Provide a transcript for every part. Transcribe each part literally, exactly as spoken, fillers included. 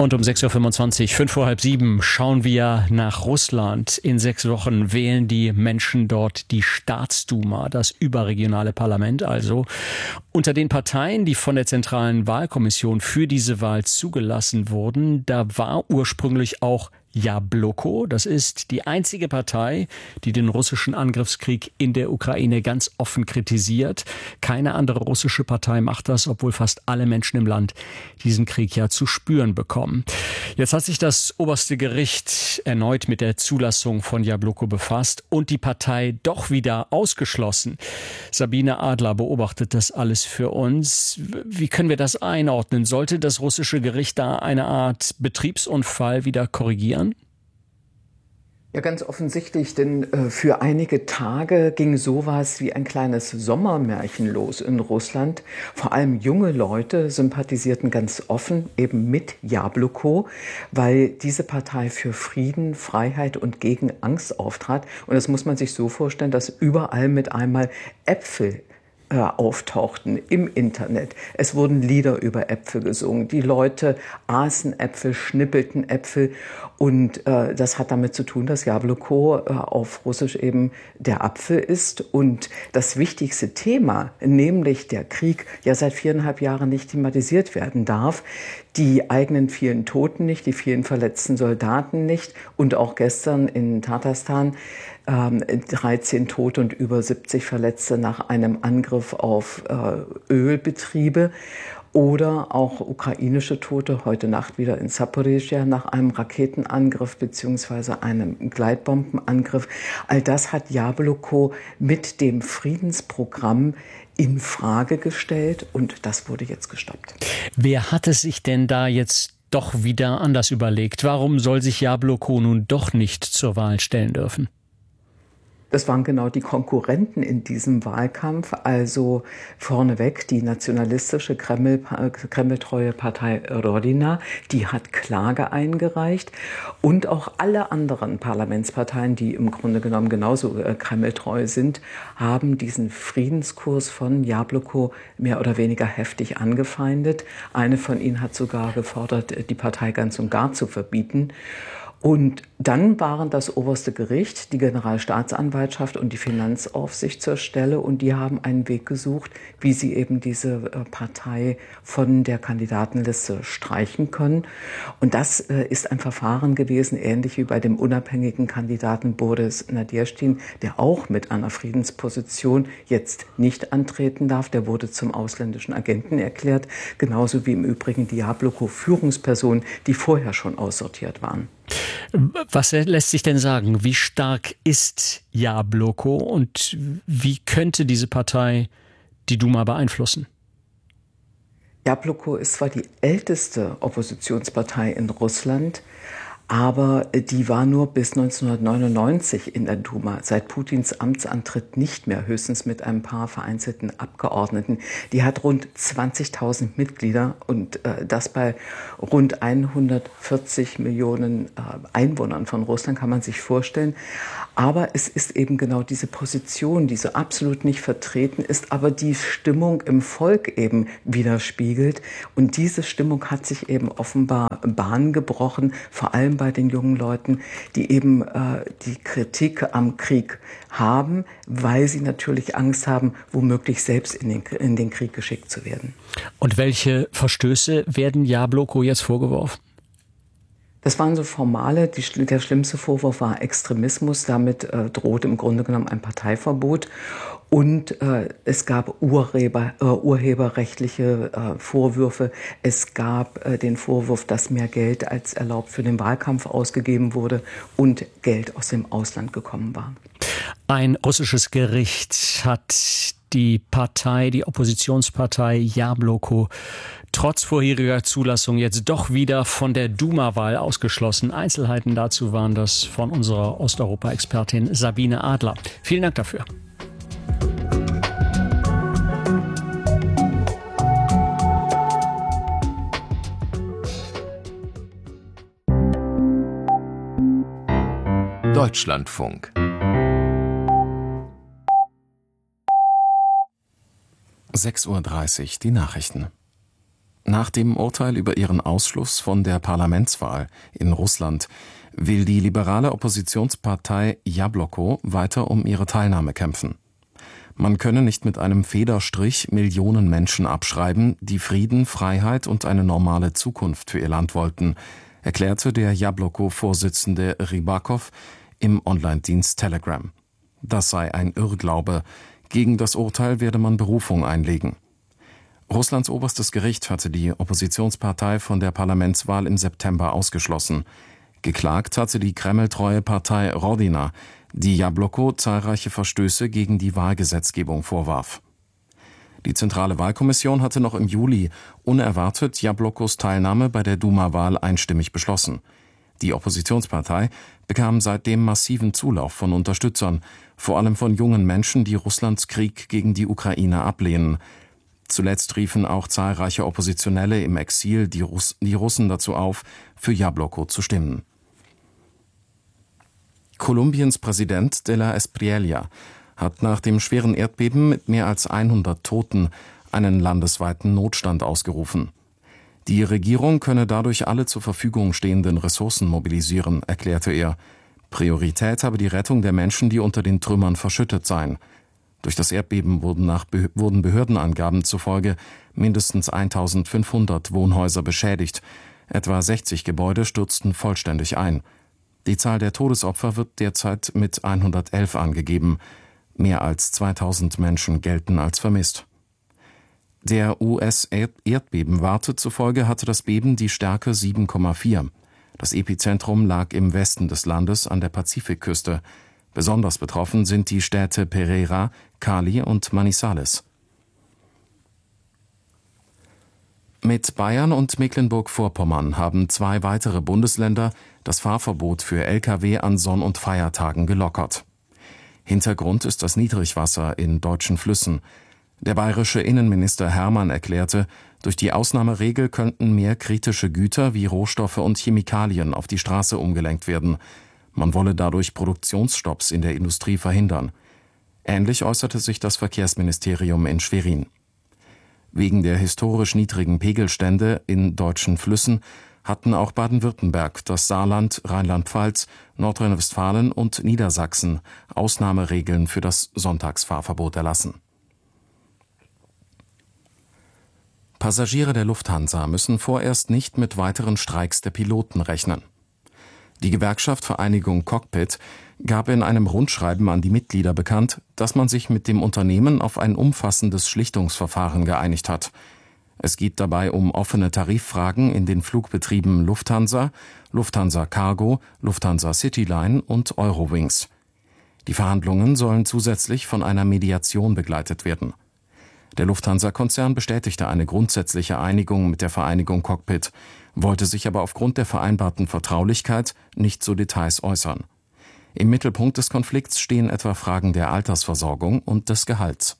Und um sechs Uhr fünfundzwanzig, fünf vor halb sieben, schauen wir nach Russland. In sechs Wochen wählen die Menschen dort die Staatsduma, das überregionale Parlament also. Unter den Parteien, die von der Zentralen Wahlkommission für diese Wahl zugelassen wurden, da war ursprünglich auch Jabloko. Das ist die einzige Partei, die den russischen Angriffskrieg in der Ukraine ganz offen kritisiert. Keine andere russische Partei macht das, obwohl fast alle Menschen im Land diesen Krieg ja zu spüren bekommen. Jetzt hat sich das oberste Gericht erneut mit der Zulassung von Jabloko befasst und die Partei doch wieder ausgeschlossen. Sabine Adler beobachtet das alles für uns. Wie können wir das einordnen? Sollte das russische Gericht da eine Art Betriebsunfall wieder korrigieren? Ja, ganz offensichtlich, denn äh, für einige Tage ging sowas wie ein kleines Sommermärchen los in Russland. Vor allem junge Leute sympathisierten ganz offen eben mit Jabloko, weil diese Partei für Frieden, Freiheit und gegen Angst auftrat. Und das muss man sich so vorstellen, dass überall mit einmal Äpfel auftauchten im Internet. Es wurden Lieder über Äpfel gesungen. Die Leute aßen Äpfel, schnippelten Äpfel und äh, das hat damit zu tun, dass Jabloko äh, auf Russisch eben der Apfel ist und das wichtigste Thema, nämlich der Krieg, ja seit viereinhalb Jahren nicht thematisiert werden darf. Die eigenen vielen Toten nicht, die vielen verletzten Soldaten nicht und auch gestern in Tatarstan ähm, dreizehn Tote und über siebzig Verletzte nach einem Angriff auf äh, Ölbetriebe oder auch ukrainische Tote heute Nacht wieder in Zaporizhzhia nach einem Raketenangriff beziehungsweise einem Gleitbombenangriff. All das hat Jabloko mit dem Friedensprogramm in Frage gestellt und das wurde jetzt gestoppt. Wer hat es sich denn da jetzt doch wieder anders überlegt? Warum soll sich Jabloko nun doch nicht zur Wahl stellen dürfen? Das waren genau die Konkurrenten in diesem Wahlkampf, also vorneweg die nationalistische Kreml, kremltreue Partei Rodina, die hat Klage eingereicht und auch alle anderen Parlamentsparteien, die im Grunde genommen genauso äh, kremltreu sind, haben diesen Friedenskurs von Jabloko mehr oder weniger heftig angefeindet. Eine von ihnen hat sogar gefordert, die Partei ganz und gar zu verbieten. Und dann waren das oberste Gericht, die Generalstaatsanwaltschaft und die Finanzaufsicht zur Stelle und die haben einen Weg gesucht, wie sie eben diese Partei von der Kandidatenliste streichen können. Und das ist ein Verfahren gewesen, ähnlich wie bei dem unabhängigen Kandidaten Boris Nadjerstin, der auch mit einer Friedensposition jetzt nicht antreten darf. Der wurde zum ausländischen Agenten erklärt, genauso wie im Übrigen die Jabloko-Führungspersonen, die vorher schon aussortiert waren. Was lässt sich denn sagen? Wie stark ist Jabloko und wie könnte diese Partei die Duma beeinflussen? Jabloko ist zwar die älteste Oppositionspartei in Russland, aber die war nur bis neunzehnhundertneunundneunzig in der Duma, seit Putins Amtsantritt nicht mehr, höchstens mit ein paar vereinzelten Abgeordneten. Die hat rund zwanzigtausend Mitglieder und äh, das bei rund hundertvierzig Millionen äh, Einwohnern von Russland, kann man sich vorstellen. Aber es ist eben genau diese Position, die so absolut nicht vertreten ist, aber die Stimmung im Volk eben widerspiegelt. Und diese Stimmung hat sich eben offenbar Bahn gebrochen, vor allem bei den jungen Leuten, die eben äh, die Kritik am Krieg haben, weil sie natürlich Angst haben, womöglich selbst in den, in den Krieg geschickt zu werden. Und welche Verstöße werden Jabloko jetzt vorgeworfen? Das waren so formale, die, der schlimmste Vorwurf war Extremismus, damit äh, droht im Grunde genommen ein Parteiverbot. Und äh, es gab Urheber, äh, urheberrechtliche äh, Vorwürfe. Es gab äh, den Vorwurf, dass mehr Geld als erlaubt für den Wahlkampf ausgegeben wurde und Geld aus dem Ausland gekommen war. Ein russisches Gericht hat die Partei, die Oppositionspartei Jabloko, trotz vorheriger Zulassung jetzt doch wieder von der Duma-Wahl ausgeschlossen. Einzelheiten dazu waren das von unserer Osteuropa-Expertin Sabine Adler. Vielen Dank dafür. Deutschlandfunk. sechs Uhr dreißig, die Nachrichten. Nach dem Urteil über ihren Ausschluss von der Parlamentswahl in Russland will die liberale Oppositionspartei Jabloko weiter um ihre Teilnahme kämpfen. Man könne nicht mit einem Federstrich Millionen Menschen abschreiben, die Frieden, Freiheit und eine normale Zukunft für ihr Land wollten, erklärte der Jabloko-Vorsitzende Rybakov im Online-Dienst Telegram. Das sei ein Irrglaube. Gegen das Urteil werde man Berufung einlegen. Russlands oberstes Gericht hatte die Oppositionspartei von der Parlamentswahl im September ausgeschlossen. Geklagt hatte die kremltreue Partei Rodina, die Jabloko zahlreiche Verstöße gegen die Wahlgesetzgebung vorwarf. Die Zentrale Wahlkommission hatte noch im Juli unerwartet Jablokos Teilnahme bei der Duma-Wahl einstimmig beschlossen. Die Oppositionspartei bekam seitdem massiven Zulauf von Unterstützern, vor allem von jungen Menschen, die Russlands Krieg gegen die Ukraine ablehnen. Zuletzt riefen auch zahlreiche Oppositionelle im Exil die, Russ- die Russen dazu auf, für Jabloko zu stimmen. Kolumbiens Präsident de la Espriella hat nach dem schweren Erdbeben mit mehr als hundert Toten einen landesweiten Notstand ausgerufen. Die Regierung könne dadurch alle zur Verfügung stehenden Ressourcen mobilisieren, erklärte er. Priorität habe die Rettung der Menschen, die unter den Trümmern verschüttet seien. Durch das Erdbeben wurden nach Be- wurden Behördenangaben zufolge mindestens eintausendfünfhundert Wohnhäuser beschädigt. Etwa sechzig Gebäude stürzten vollständig ein. Die Zahl der Todesopfer wird derzeit mit hundertelf angegeben. Mehr als zweitausend Menschen gelten als vermisst. Der U S-Erdbebenwarte zufolge hatte das Beben die Stärke sieben Komma vier. Das Epizentrum lag im Westen des Landes an der Pazifikküste. Besonders betroffen sind die Städte Pereira, Cali und Manizales. Mit Bayern und Mecklenburg-Vorpommern haben zwei weitere Bundesländer das Fahrverbot für L K W an Sonn- und Feiertagen gelockert. Hintergrund ist das Niedrigwasser in deutschen Flüssen. Der bayerische Innenminister Hermann erklärte, durch die Ausnahmeregel könnten mehr kritische Güter wie Rohstoffe und Chemikalien auf die Straße umgelenkt werden. Man wolle dadurch Produktionsstopps in der Industrie verhindern. Ähnlich äußerte sich das Verkehrsministerium in Schwerin. Wegen der historisch niedrigen Pegelstände in deutschen Flüssen hatten auch Baden-Württemberg, das Saarland, Rheinland-Pfalz, Nordrhein-Westfalen und Niedersachsen Ausnahmeregeln für das Sonntagsfahrverbot erlassen. Passagiere der Lufthansa müssen vorerst nicht mit weiteren Streiks der Piloten rechnen. Die Gewerkschaft Vereinigung Cockpit gab in einem Rundschreiben an die Mitglieder bekannt, dass man sich mit dem Unternehmen auf ein umfassendes Schlichtungsverfahren geeinigt hat. Es geht dabei um offene Tariffragen in den Flugbetrieben Lufthansa, Lufthansa Cargo, Lufthansa Cityline und Eurowings. Die Verhandlungen sollen zusätzlich von einer Mediation begleitet werden. Der Lufthansa-Konzern bestätigte eine grundsätzliche Einigung mit der Vereinigung Cockpit, wollte sich aber aufgrund der vereinbarten Vertraulichkeit nicht zu Details äußern. Im Mittelpunkt des Konflikts stehen etwa Fragen der Altersversorgung und des Gehalts.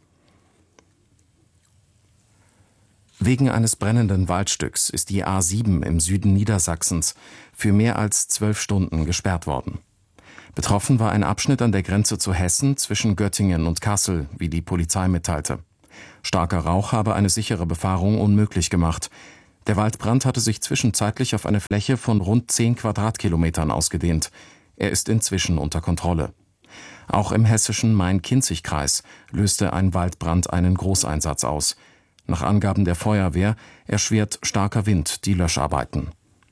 Wegen eines brennenden Waldstücks ist die A sieben im Süden Niedersachsens für mehr als zwölf Stunden gesperrt worden. Betroffen war ein Abschnitt an der Grenze zu Hessen zwischen Göttingen und Kassel, wie die Polizei mitteilte. Starker Rauch habe eine sichere Befahrung unmöglich gemacht. Der Waldbrand hatte sich zwischenzeitlich auf eine Fläche von rund zehn Quadratkilometern ausgedehnt. Er ist inzwischen unter Kontrolle. Auch im hessischen Main-Kinzig-Kreis löste ein Waldbrand einen Großeinsatz aus. Nach Angaben der Feuerwehr erschwert starker Wind die Löscharbeiten.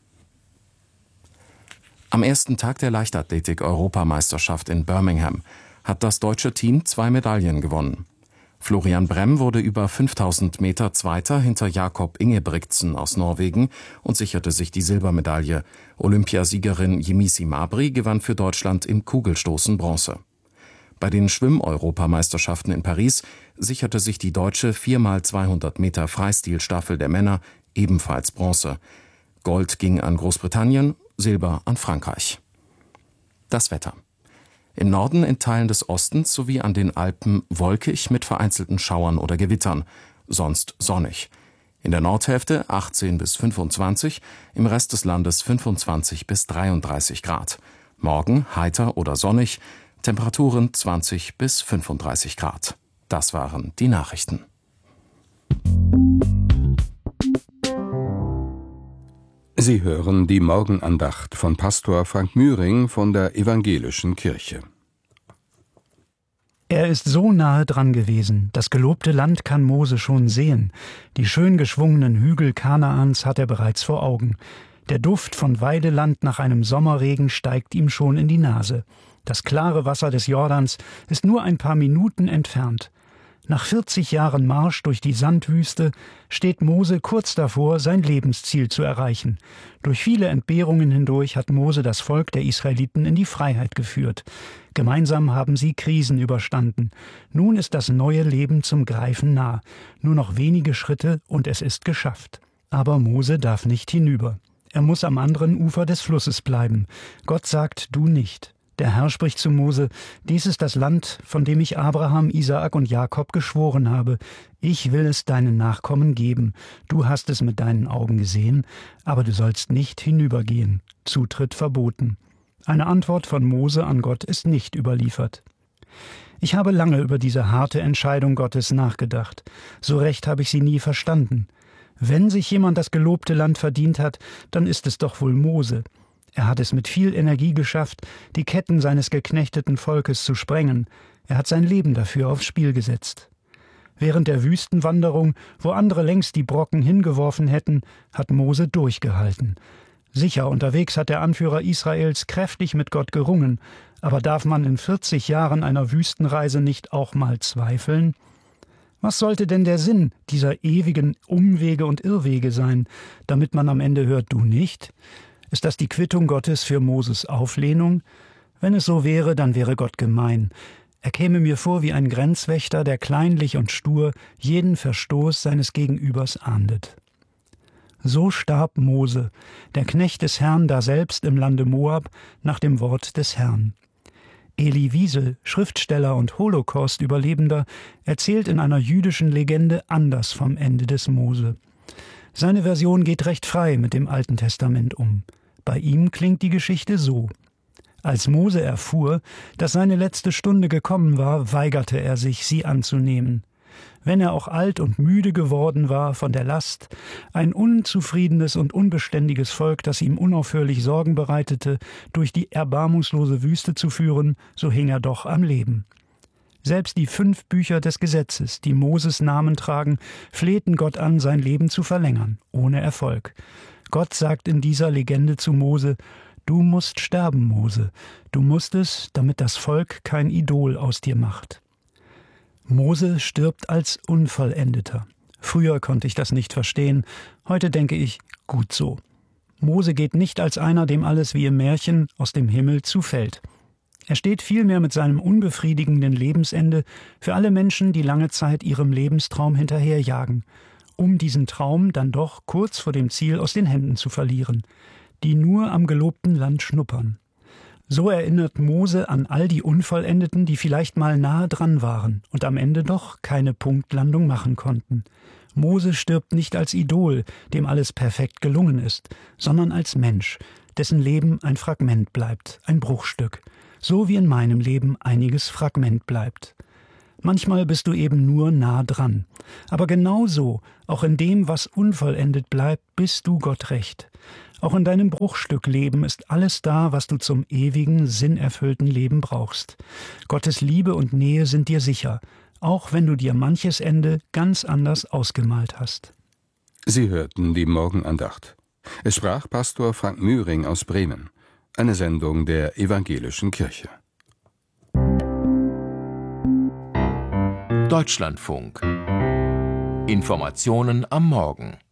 Am ersten Tag der Leichtathletik-Europameisterschaft in Birmingham hat das deutsche Team zwei Medaillen gewonnen. Florian Brem wurde über fünftausend Meter Zweiter hinter Jakob Ingebrigtsen aus Norwegen und sicherte sich die Silbermedaille. Olympiasiegerin Yemisi Mabry gewann für Deutschland im Kugelstoßen Bronze. Bei den Schwimm-Europameisterschaften in Paris sicherte sich die deutsche vier mal zweihundert Meter Freistilstaffel der Männer ebenfalls Bronze. Gold ging an Großbritannien, Silber an Frankreich. Das Wetter. Im Norden in Teilen des Ostens sowie an den Alpen wolkig mit vereinzelten Schauern oder Gewittern, sonst sonnig. In der Nordhälfte achtzehn bis fünfundzwanzig, im Rest des Landes fünfundzwanzig bis dreiunddreißig Grad. Morgen heiter oder sonnig, Temperaturen zwanzig bis fünfunddreißig Grad. Das waren die Nachrichten. Sie hören die Morgenandacht von Pastor Frank Mühring von der Evangelischen Kirche. Er ist so nahe dran gewesen, das gelobte Land kann Mose schon sehen. Die schön geschwungenen Hügel Kanaans hat er bereits vor Augen. Der Duft von Weideland nach einem Sommerregen steigt ihm schon in die Nase. Das klare Wasser des Jordans ist nur ein paar Minuten entfernt. Nach vierzig Jahren Marsch durch die Sandwüste steht Mose kurz davor, sein Lebensziel zu erreichen. Durch viele Entbehrungen hindurch hat Mose das Volk der Israeliten in die Freiheit geführt. Gemeinsam haben sie Krisen überstanden. Nun ist das neue Leben zum Greifen nah. Nur noch wenige Schritte und es ist geschafft. Aber Mose darf nicht hinüber. Er muss am anderen Ufer des Flusses bleiben. Gott sagt, du nicht. Der Herr spricht zu Mose, dies ist das Land, von dem ich Abraham, Isaak und Jakob geschworen habe. Ich will es deinen Nachkommen geben. Du hast es mit deinen Augen gesehen, aber du sollst nicht hinübergehen. Zutritt verboten. Eine Antwort von Mose an Gott ist nicht überliefert. Ich habe lange über diese harte Entscheidung Gottes nachgedacht. So recht habe ich sie nie verstanden. Wenn sich jemand das gelobte Land verdient hat, dann ist es doch wohl Mose. Er hat es mit viel Energie geschafft, die Ketten seines geknechteten Volkes zu sprengen. Er hat sein Leben dafür aufs Spiel gesetzt. Während der Wüstenwanderung, wo andere längst die Brocken hingeworfen hätten, hat Mose durchgehalten. Sicher, unterwegs hat der Anführer Israels kräftig mit Gott gerungen, aber darf man in vierzig Jahren einer Wüstenreise nicht auch mal zweifeln? Was sollte denn der Sinn dieser ewigen Umwege und Irrwege sein, damit man am Ende hört, du nicht? Ist das die Quittung Gottes für Moses Auflehnung? Wenn es so wäre, dann wäre Gott gemein. Er käme mir vor wie ein Grenzwächter, der kleinlich und stur jeden Verstoß seines Gegenübers ahndet. So starb Mose, der Knecht des Herrn daselbst im Lande Moab, nach dem Wort des Herrn. Elie Wiesel, Schriftsteller und Holocaust-Überlebender, erzählt in einer jüdischen Legende anders vom Ende des Mose. Seine Version geht recht frei mit dem Alten Testament um. Bei ihm klingt die Geschichte so. Als Mose erfuhr, dass seine letzte Stunde gekommen war, weigerte er sich, sie anzunehmen. Wenn er auch alt und müde geworden war von der Last, ein unzufriedenes und unbeständiges Volk, das ihm unaufhörlich Sorgen bereitete, durch die erbarmungslose Wüste zu führen, so hing er doch am Leben. Selbst die fünf Bücher des Gesetzes, die Moses Namen tragen, flehten Gott an, sein Leben zu verlängern, ohne Erfolg. Gott sagt in dieser Legende zu Mose, du musst sterben, Mose, du musst es, damit das Volk kein Idol aus dir macht. Mose stirbt als Unvollendeter. Früher konnte ich das nicht verstehen, heute denke ich, gut so. Mose geht nicht als einer, dem alles wie im Märchen aus dem Himmel zufällt. Er steht vielmehr mit seinem unbefriedigenden Lebensende für alle Menschen, die lange Zeit ihrem Lebenstraum hinterherjagen, um diesen Traum dann doch kurz vor dem Ziel aus den Händen zu verlieren, die nur am gelobten Land schnuppern. So erinnert Mose an all die Unvollendeten, die vielleicht mal nahe dran waren und am Ende doch keine Punktlandung machen konnten. Mose stirbt nicht als Idol, dem alles perfekt gelungen ist, sondern als Mensch, dessen Leben ein Fragment bleibt, ein Bruchstück, so wie in meinem Leben einiges Fragment bleibt. Manchmal bist du eben nur nah dran. Aber genauso, auch in dem, was unvollendet bleibt, bist du Gott recht. Auch in deinem Bruchstückleben ist alles da, was du zum ewigen, sinnerfüllten Leben brauchst. Gottes Liebe und Nähe sind dir sicher, auch wenn du dir manches Ende ganz anders ausgemalt hast. Sie hörten die Morgenandacht. Es sprach Pastor Frank Mühring aus Bremen. Eine Sendung der Evangelischen Kirche. Deutschlandfunk. Informationen am Morgen.